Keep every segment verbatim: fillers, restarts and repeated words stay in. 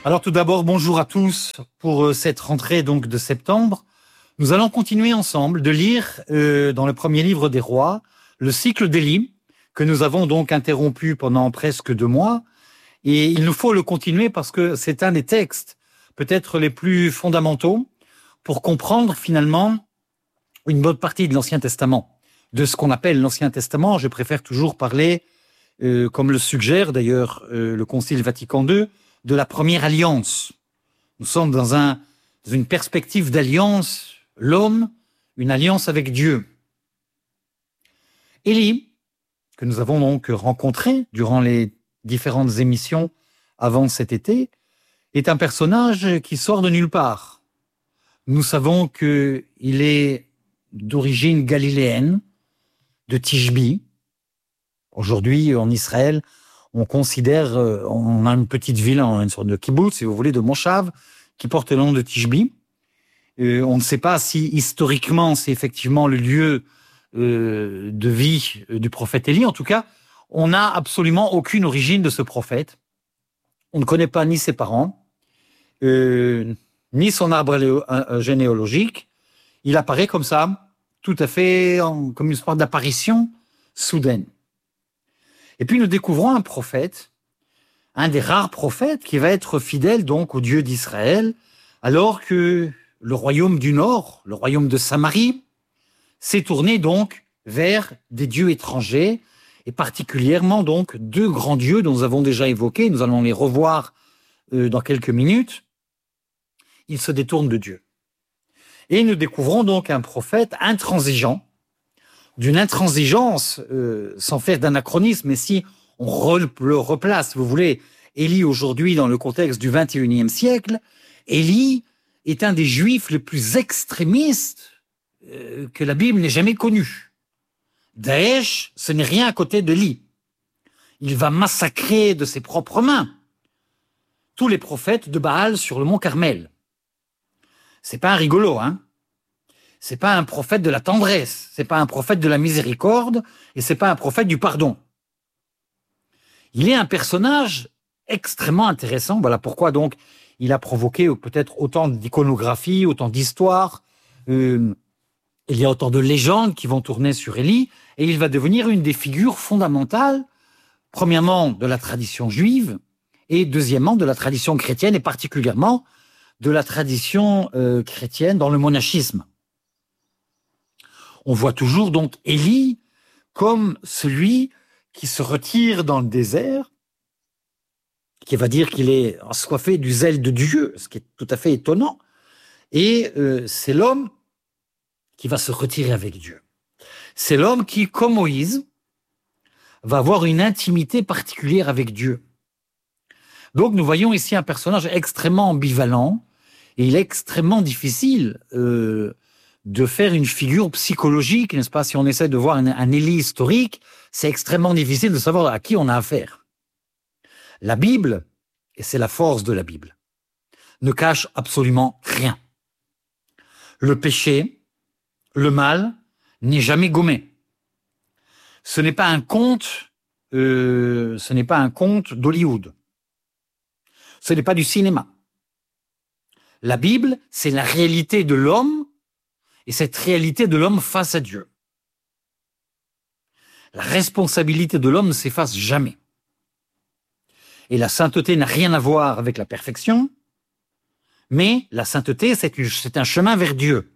Alors tout d'abord, bonjour à tous pour cette rentrée donc de septembre. Nous allons continuer ensemble de lire euh, dans le premier livre des rois le cycle d'Élie que nous avons donc interrompu pendant presque deux mois. Et il nous faut le continuer parce que c'est un des textes peut-être les plus fondamentaux pour comprendre finalement une bonne partie de l'Ancien Testament. De ce qu'on appelle l'Ancien Testament, je préfère toujours parler, euh, comme le suggère d'ailleurs euh, le Concile Vatican deux, de la première alliance. Nous sommes dans, un, dans une perspective d'alliance, l'homme, une alliance avec Dieu. Élie, que nous avons donc rencontré durant les différentes émissions avant cet été, est un personnage qui sort de nulle part. Nous savons qu'il est d'origine galiléenne, de Tishbi. Aujourd'hui, en Israël, on considère, on a une petite ville, une sorte de kibbutz, si vous voulez, de Moshav, qui porte le nom de Tishbi. Euh, on ne sait pas si historiquement c'est effectivement le lieu euh, de vie du prophète Élie. En tout cas, on n'a absolument aucune origine de ce prophète. On ne connaît pas ni ses parents, euh, ni son arbre généalogique. Il apparaît comme ça, tout à fait en, comme une sorte d'apparition soudaine. Et puis nous découvrons un prophète, un des rares prophètes qui va être fidèle donc au Dieu d'Israël, alors que le royaume du Nord, le royaume de Samarie, s'est tourné donc vers des dieux étrangers, et particulièrement donc deux grands dieux dont nous avons déjà évoqué, nous allons les revoir euh, dans quelques minutes. Ils se détournent de Dieu. Et nous découvrons donc un prophète intransigeant, d'une intransigeance, euh, sans faire d'anachronisme, mais si on re, le replace, vous voulez, Élie aujourd'hui dans le contexte du vingt et unième siècle, Élie est un des juifs les plus extrémistes euh, que la Bible n'ait jamais connu. Daesh, ce n'est rien à côté de Élie. Il va massacrer de ses propres mains tous les prophètes de Baal sur le mont Carmel. C'est pas un rigolo, hein. C'est pas un prophète de la tendresse, c'est pas un prophète de la miséricorde, et c'est pas un prophète du pardon. Il est un personnage extrêmement intéressant. Voilà pourquoi donc il a provoqué peut-être autant d'iconographie, autant d'histoires. Euh, il y a autant de légendes qui vont tourner sur Élie, et il va devenir une des figures fondamentales, premièrement de la tradition juive, et deuxièmement de la tradition chrétienne, et particulièrement de la tradition euh, chrétienne dans le monachisme. On voit toujours donc Élie comme celui qui se retire dans le désert, qui va dire qu'il est assoiffé du zèle de Dieu, ce qui est tout à fait étonnant, et euh, c'est l'homme qui va se retirer avec Dieu. C'est l'homme qui, comme Moïse, va avoir une intimité particulière avec Dieu. Donc nous voyons ici un personnage extrêmement ambivalent, et il est extrêmement difficile euh, de faire une figure psychologique, n'est-ce pas? Si on essaie de voir un, un Élie historique, c'est extrêmement difficile de savoir à qui on a affaire. La Bible, et c'est la force de la Bible, ne cache absolument rien. Le péché, le mal, n'est jamais gommé. Ce n'est pas un conte, euh, ce n'est pas un conte d'Hollywood. Ce n'est pas du cinéma. La Bible, c'est la réalité de l'homme, et cette réalité de l'homme face à Dieu. La responsabilité de l'homme ne s'efface jamais. Et la sainteté n'a rien à voir avec la perfection, mais la sainteté, c'est, une, c'est un chemin vers Dieu.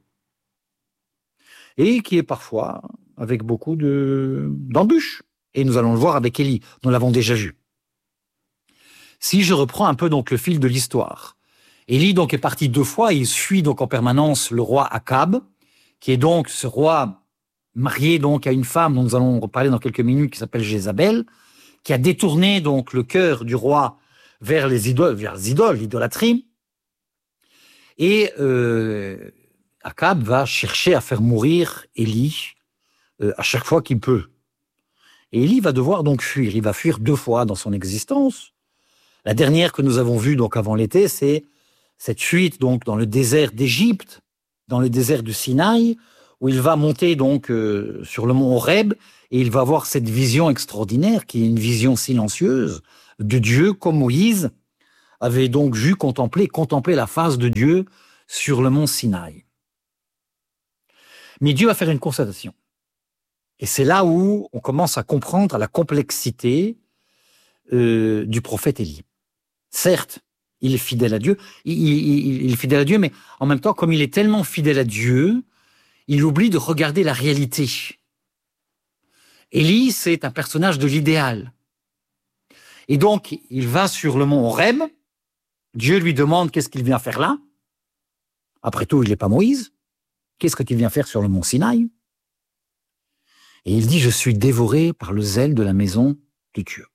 Et qui est parfois avec beaucoup de, d'embûches. Et nous allons le voir avec Élie, nous l'avons déjà vu. Si je reprends un peu donc le fil de l'histoire, Élie donc est parti deux fois, il suit donc en permanence le roi Akab, qui est donc ce roi marié donc à une femme dont nous allons reparler dans quelques minutes, qui s'appelle Jézabel, qui a détourné donc le cœur du roi vers les idoles, vers les idoles, l'idolâtrie. Et euh, Akab va chercher à faire mourir Élie euh, à chaque fois qu'il peut. Et Élie va devoir donc fuir. Il va fuir deux fois dans son existence. La dernière que nous avons vue donc avant l'été, c'est cette fuite donc dans le désert d'Égypte, dans le désert du Sinaï, où il va monter donc euh, sur le mont Horeb, et il va avoir cette vision extraordinaire, qui est une vision silencieuse de Dieu, comme Moïse avait donc vu contempler, contempler la face de Dieu sur le mont Sinaï. Mais Dieu va faire une constatation. Et c'est là où on commence à comprendre la complexité euh, du prophète Élie. Certes, il est fidèle à Dieu, il, il, il est fidèle à Dieu, mais en même temps, comme il est tellement fidèle à Dieu, il oublie de regarder la réalité. Élie, c'est un personnage de l'idéal. Et donc, il va sur le mont Horeb. Dieu lui demande qu'est-ce qu'il vient faire là. Après tout, il n'est pas Moïse. Qu'est-ce que tu viens faire sur le mont Sinaï? Et il dit, je suis dévoré par le zèle de la maison de Dieu.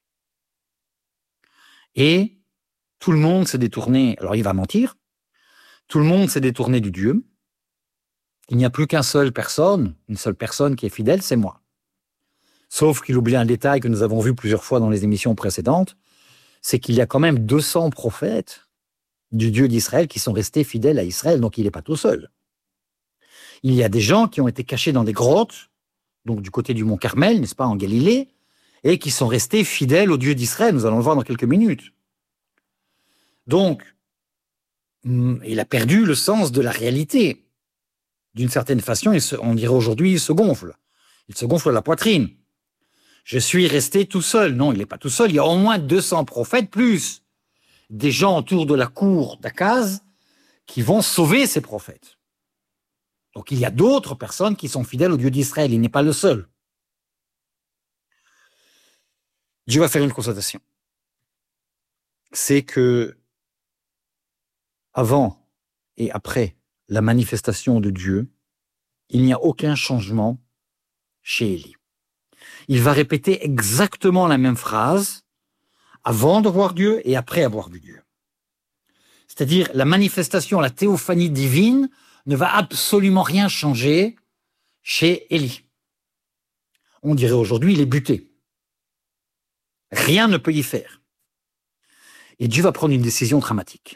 Et tout le monde s'est détourné. Alors, il va mentir. Tout le monde s'est détourné du Dieu. Il n'y a plus qu'une seule personne, une seule personne qui est fidèle, c'est moi. Sauf qu'il oublie un détail que nous avons vu plusieurs fois dans les émissions précédentes, c'est qu'il y a quand même deux cents prophètes du Dieu d'Israël qui sont restés fidèles à Israël, donc il n'est pas tout seul. Il y a des gens qui ont été cachés dans des grottes, donc du côté du mont Carmel, n'est-ce pas, en Galilée, et qui sont restés fidèles au Dieu d'Israël. Nous allons le voir dans quelques minutes. Donc, il a perdu le sens de la réalité. D'une certaine façon, il se, on dirait aujourd'hui, il se gonfle. Il se gonfle la poitrine. Je suis resté tout seul. Non, il n'est pas tout seul. Il y a au moins deux cents prophètes, plus des gens autour de la cour d'Akaz qui vont sauver ces prophètes. Donc il y a d'autres personnes qui sont fidèles au Dieu d'Israël. Il n'est pas le seul. Dieu va faire une constatation. C'est que avant et après la manifestation de Dieu, il n'y a aucun changement chez Élie. Il va répéter exactement la même phrase avant de voir Dieu et après avoir vu Dieu. C'est-à-dire la manifestation, la théophanie divine ne va absolument rien changer chez Élie. On dirait aujourd'hui, il est buté. Rien ne peut y faire. Et Dieu va prendre une décision dramatique.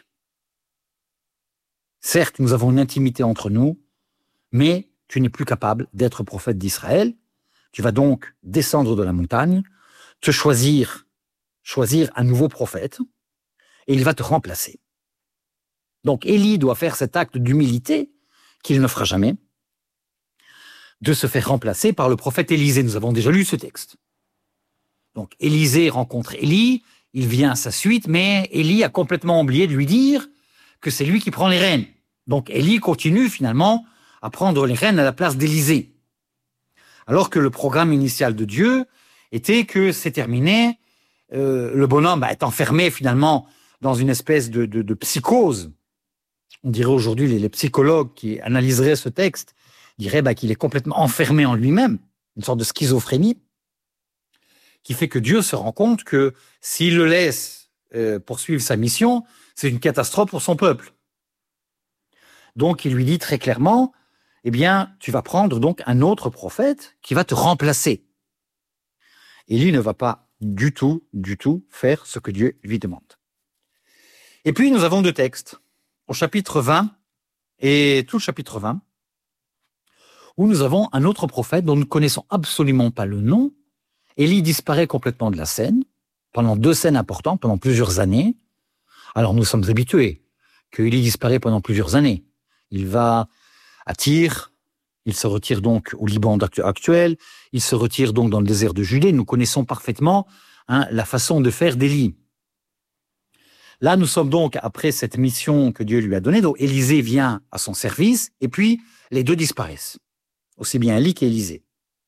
Certes, nous avons une intimité entre nous, mais tu n'es plus capable d'être prophète d'Israël. Tu vas donc descendre de la montagne, te choisir, choisir un nouveau prophète, et il va te remplacer. Donc Élie doit faire cet acte d'humilité qu'il ne fera jamais, de se faire remplacer par le prophète Élisée. Nous avons déjà lu ce texte. Donc Élisée rencontre Élie, il vient à sa suite, mais Élie a complètement oublié de lui dire que c'est lui qui prend les rênes. Donc Élie continue finalement à prendre les rênes à la place d'Élisée. Alors que le programme initial de Dieu était que c'est terminé, euh, le bonhomme bah, est enfermé finalement dans une espèce de, de, de psychose. On dirait aujourd'hui, les, les psychologues qui analyseraient ce texte diraient bah, qu'il est complètement enfermé en lui-même, une sorte de schizophrénie, qui fait que Dieu se rend compte que s'il le laisse euh, poursuivre sa mission, c'est une catastrophe pour son peuple. Donc il lui dit très clairement, eh bien, tu vas prendre donc un autre prophète qui va te remplacer. Élie ne va pas du tout, du tout faire ce que Dieu lui demande. Et puis, nous avons deux textes, au chapitre vingt et tout le chapitre vingt, où nous avons un autre prophète dont nous ne connaissons absolument pas le nom. Élie disparaît complètement de la scène, pendant deux scènes importantes, pendant plusieurs années. Alors, nous sommes habitués que Élie disparaît pendant plusieurs années. Il va à Tyr, il se retire donc au Liban actuel, il se retire donc dans le désert de Judée. Nous connaissons parfaitement hein, la façon de faire d'Élie. Là, nous sommes donc après cette mission que Dieu lui a donnée. Donc, Élisée vient à son service et puis les deux disparaissent. Aussi bien Élie qu'Élisée.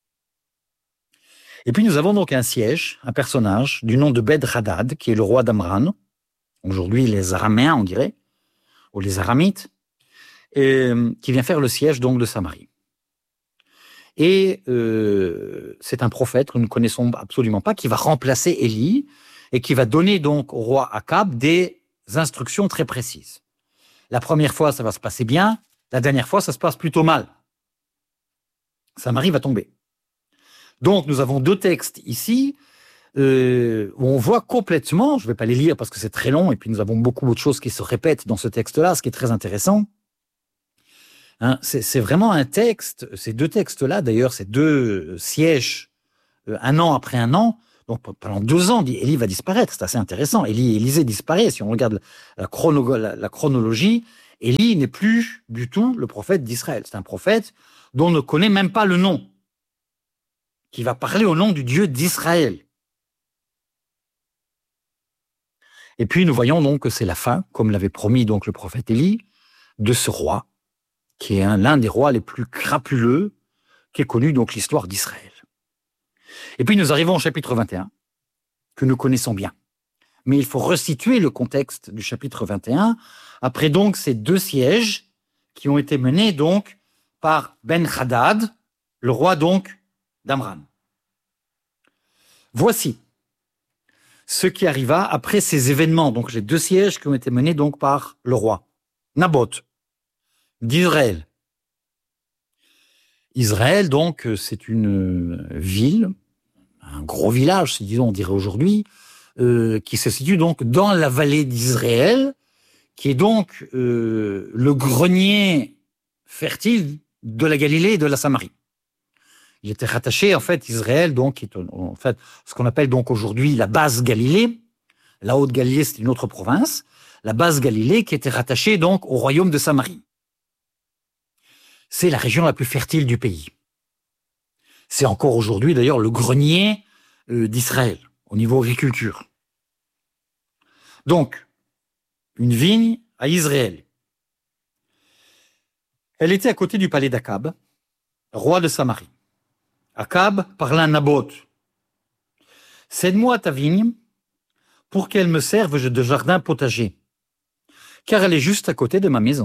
Et puis, nous avons donc un siège, un personnage du nom de Bed-Hadad, qui est le roi d'Amran. Aujourd'hui, les Araméens, on dirait, ou les Aramites. Et, qui vient faire le siège donc de Samarie. Et euh, c'est un prophète que nous ne connaissons absolument pas, qui va remplacer Élie et qui va donner donc au roi Akab des instructions très précises. La première fois, ça va se passer bien. La dernière fois, ça se passe plutôt mal. Samarie va tomber. Donc, nous avons deux textes ici euh, où on voit complètement, je ne vais pas les lire parce que c'est très long, et puis nous avons beaucoup d'autres choses qui se répètent dans ce texte-là, ce qui est très intéressant. Hein, c'est, c'est vraiment un texte, ces deux textes-là, d'ailleurs, ces deux sièges, euh, un an après un an, Donc pendant deux ans, Élie va disparaître. C'est assez intéressant. Élie, Élisée disparaît. Si on regarde la, chrono, la, la chronologie, Élie n'est plus du tout le prophète d'Israël. C'est un prophète dont on ne connaît même pas le nom, qui va parler au nom du Dieu d'Israël. Et puis nous voyons donc que c'est la fin, comme l'avait promis donc le prophète Élie, de ce roi, qui est l'un des rois les plus crapuleux qui est connu donc l'histoire d'Israël. Et puis nous arrivons au chapitre vingt et un, que nous connaissons bien. Mais il faut resituer le contexte du chapitre vingt et un, après donc ces deux sièges qui ont été menés donc par Ben-Hadad, le roi donc d'Amran. Voici ce qui arriva après ces événements, donc les deux sièges qui ont été menés donc par le roi Naboth d'Israël. Israël, donc, c'est une ville, un gros village, disons, on dirait aujourd'hui, euh, qui se situe donc dans la vallée d'Israël, qui est donc euh, le grenier fertile de la Galilée et de la Samarie. Il était rattaché, en fait, Israël, donc, qui est en fait ce qu'on appelle donc aujourd'hui la basse Galilée. La haute Galilée, c'est une autre province. La basse Galilée qui était rattachée donc au royaume de Samarie. C'est la région la plus fertile du pays. C'est encore aujourd'hui, d'ailleurs, le grenier euh, d'Israël, au niveau agriculture. Donc, une vigne à Israël. Elle était à côté du palais d'Akab, roi de Samarie. Akab parla à Naboth. « Cède-moi ta vigne pour qu'elle me serve de jardin potager, car elle est juste à côté de ma maison. »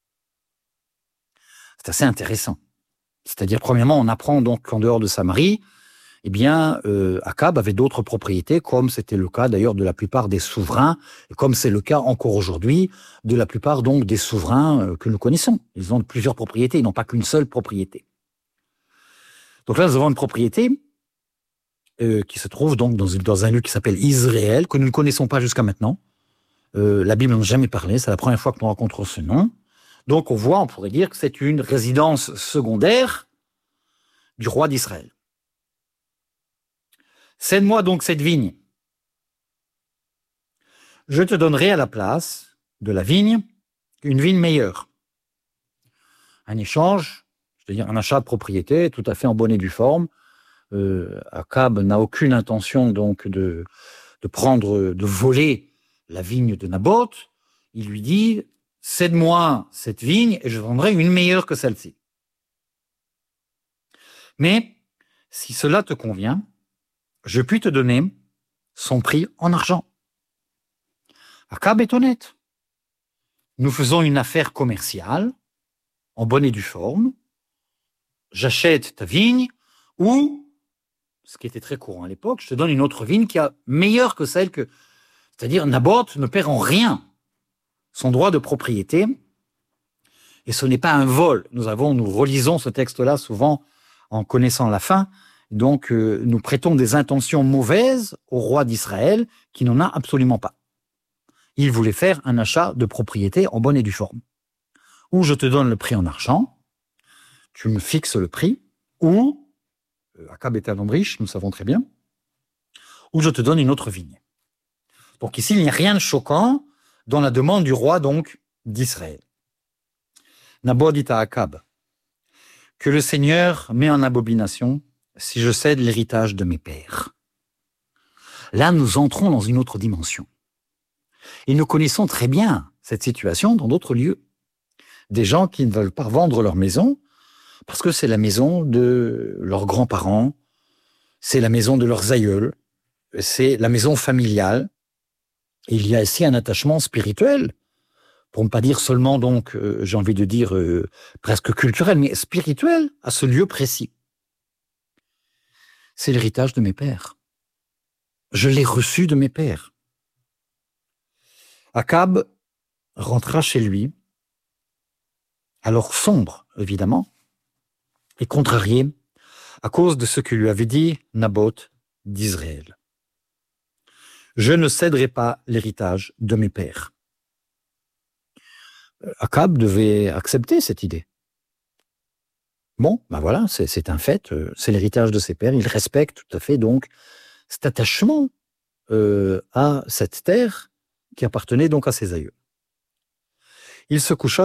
C'est assez intéressant. C'est-à-dire, premièrement, on apprend donc qu'en dehors de Samarie, eh bien, euh, Akab avait d'autres propriétés, comme c'était le cas d'ailleurs de la plupart des souverains, et comme c'est le cas encore aujourd'hui de la plupart donc des souverains euh, que nous connaissons. Ils ont plusieurs propriétés, ils n'ont pas qu'une seule propriété. Donc là, nous avons une propriété euh, qui se trouve donc dans, dans un lieu qui s'appelle Israël, que nous ne connaissons pas jusqu'à maintenant. Euh, la Bible n'en a jamais parlé, c'est la première fois que nous rencontrons ce nom. Donc on voit, on pourrait dire que c'est une résidence secondaire du roi d'Israël. Cède-moi donc cette vigne. Je te donnerai à la place de la vigne une vigne meilleure. Un échange, c'est-à-dire un achat de propriété tout à fait en bonne et due forme. Euh, Akab n'a aucune intention donc de, de prendre, de voler la vigne de Naboth. Il lui dit: cède-moi cette vigne et je vendrai une meilleure que celle-ci. Mais si cela te convient, je puis te donner son prix en argent. Akab est honnête. Nous faisons une affaire commerciale en bonne et due forme. J'achète ta vigne ou, ce qui était très courant à l'époque, je te donne une autre vigne qui est meilleure que celle que... C'est-à-dire, Naboth ne perd en rien son droit de propriété, et ce n'est pas un vol. Nous avons, nous relisons ce texte-là souvent en connaissant la fin, donc euh, nous prêtons des intentions mauvaises au roi d'Israël qui n'en a absolument pas. Il voulait faire un achat de propriété en bonne et due forme. Ou je te donne le prix en argent, tu me fixes le prix, ou, euh, Akab était un homme riche, nous savons très bien, ou je te donne une autre vigne. Donc ici, il n'y a rien de choquant dans la demande du roi donc d'Israël. Naboth dit à Akab: que le Seigneur met en abomination si je cède l'héritage de mes pères. Là, nous entrons dans une autre dimension. Et nous connaissons très bien cette situation dans d'autres lieux. Des gens qui ne veulent pas vendre leur maison parce que c'est la maison de leurs grands-parents, c'est la maison de leurs aïeuls, c'est la maison familiale. Il y a ici un attachement spirituel, pour ne pas dire seulement, donc, euh, j'ai envie de dire, euh, presque culturel, mais spirituel à ce lieu précis. C'est l'héritage de mes pères. Je l'ai reçu de mes pères. Akab rentra chez lui, alors sombre, évidemment, et contrarié à cause de ce que lui avait dit Naboth d'Israël. Je ne céderai pas l'héritage de mes pères. Akab devait accepter cette idée. Bon, ben voilà, c'est, c'est un fait, c'est l'héritage de ses pères, il respecte tout à fait donc cet attachement euh, à cette terre qui appartenait donc à ses aïeux. Il se coucha